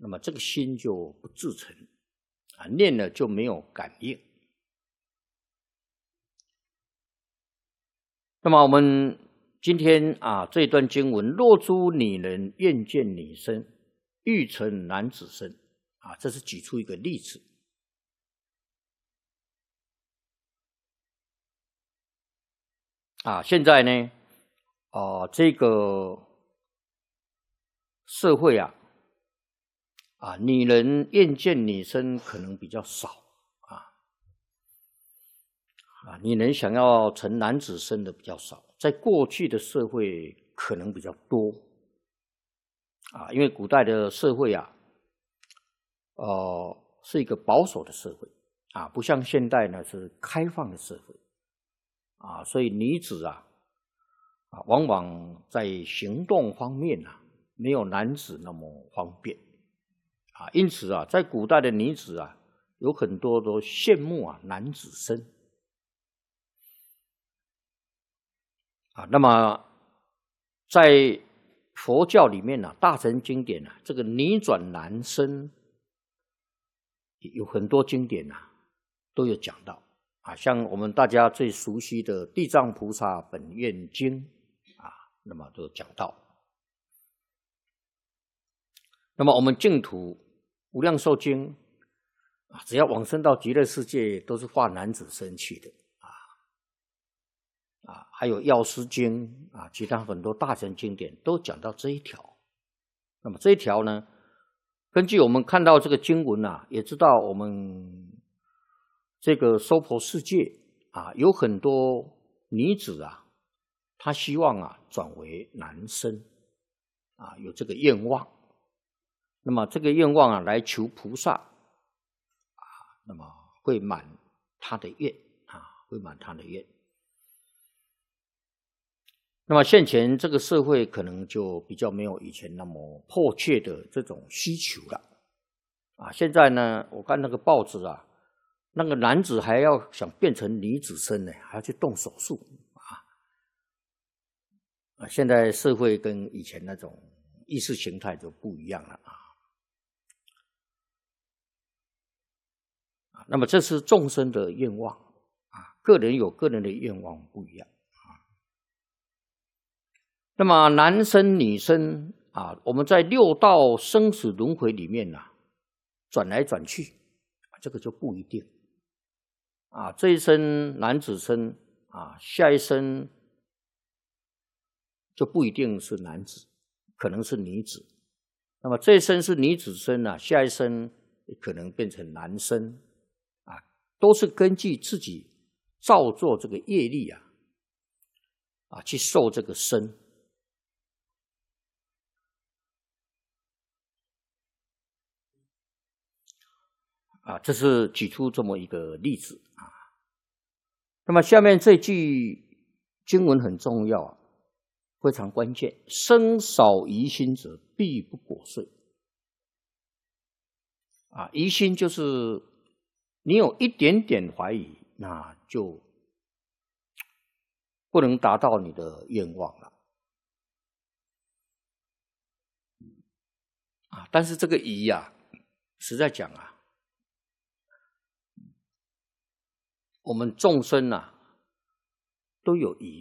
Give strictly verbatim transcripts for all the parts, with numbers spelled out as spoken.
那么这个心就不自成啊，念了就没有感应。那么我们今天啊这一段经文，若诸女人愿见女身，欲成男子身啊，这是举出一个例子。啊，现在呢，啊这个社会啊，啊女人愿见女身可能比较少啊，啊女人想要成男子身的比较少，在过去的社会可能比较多。啊，因为古代的社会啊，呃，是一个保守的社会啊，不像现代呢是开放的社会啊，所以女子啊，啊，往往在行动方面啊，没有男子那么方便啊，因此啊，在古代的女子啊，有很多都羡慕啊男子身啊，那么在佛教里面呢、啊，大乘经典啊，这个女转男身有很多经典啊，都有讲到啊，像我们大家最熟悉的《地藏菩萨本愿经》啊，那么都讲到。那么我们净土无量寿经啊，只要往生到极乐世界，都是化男子身去的啊啊，还有药师经啊，其他很多大乘经典都讲到这一条。那么这一条呢，根据我们看到这个经文啊，也知道我们这个娑婆世界啊，有很多女子啊，她希望啊转为男身啊，有这个愿望。那么这个愿望啊，来求菩萨啊，那么会满她的愿啊，会满她的愿。那么现前这个社会可能就比较没有以前那么迫切的这种需求了啊。现在呢，我看那个报纸啊，那个男子还要想变成女子身呢，还要去动手术啊。啊，现在社会跟以前那种意识形态就不一样了啊。那么这是众生的愿望啊，个人有个人的愿望不一样。那么男生女生啊，我们在六道生死轮回里面啊，转来转去，这个就不一定啊。这一生男子身啊，下一生就不一定是男子，可能是女子。那么这一生是女子身啊，下一生可能变成男生啊，都是根据自己造作这个业力啊，啊去受这个身。啊，这是举出这么一个例子啊。那么下面这句经文很重要啊，非常关键。生少疑心者，必不果遂。啊，疑心就是你有一点点怀疑，那就不能达到你的愿望了。啊，但是这个疑啊，实在讲啊，我们众生啊，都有疑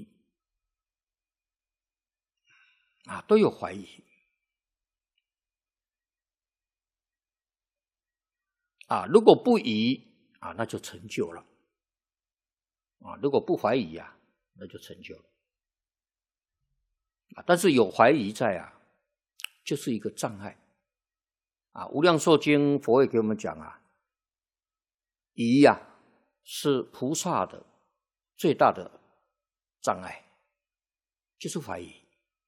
啊，都有怀疑啊。如果不疑啊，那就成就了啊；如果不怀疑啊，那就成就了啊。但是有怀疑在啊，就是一个障碍啊。《无量寿经》佛也给我们讲啊，疑呀、啊、是菩萨的最大的障碍，就是怀疑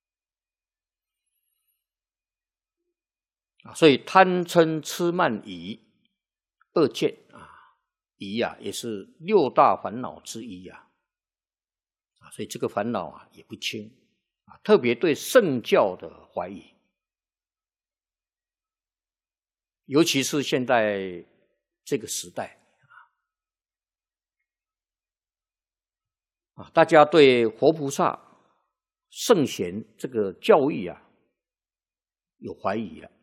啊。所以贪嗔痴慢疑二见啊，疑啊也是六大烦恼之一啊。啊，所以这个烦恼啊也不轻啊，特别对圣教的怀疑，尤其是现在这个时代啊，大家对活菩萨、圣贤这个教义啊有怀疑了